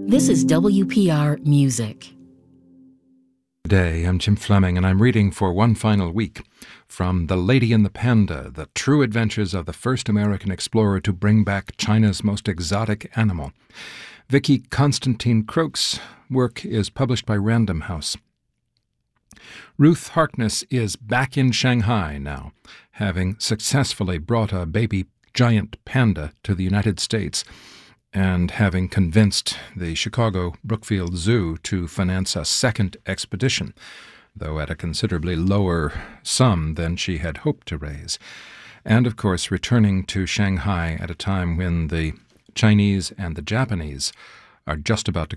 This is WPR Music. Today, I'm Jim Fleming, and I'm reading for one final week from The Lady and the Panda, The True Adventures of the First American Explorer to Bring Back China's Most Exotic Animal. Vicky Constantine Croak's work is published by Random House. Ruth Harkness is back in Shanghai now, having successfully brought a baby giant panda to the United States and having convinced the Chicago Brookfield Zoo to finance a second expedition, though at a considerably lower sum than she had hoped to raise. And, of course, returning to Shanghai at a time when the Chinese and the Japanese are just about to